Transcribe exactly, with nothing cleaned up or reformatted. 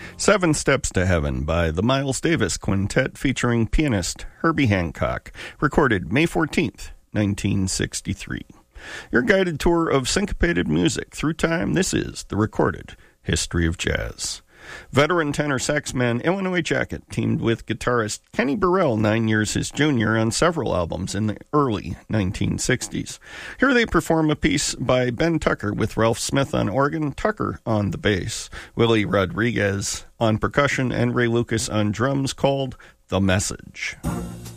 Seven Steps to Heaven by the Miles Davis Quintet featuring pianist Herbie Hancock, recorded May fourteenth, nineteen sixty-three. Your guided tour of syncopated music through time, this is the Recorded History of Jazz. Veteran tenor saxman Illinois Jacquet teamed with guitarist Kenny Burrell, nine years his junior, on several albums in the early nineteen sixties. Here they perform a piece by Ben Tucker with Ralph Smith on organ, Tucker on the bass, Willie Rodriguez on percussion, and Ray Lucas on drums, called The Message.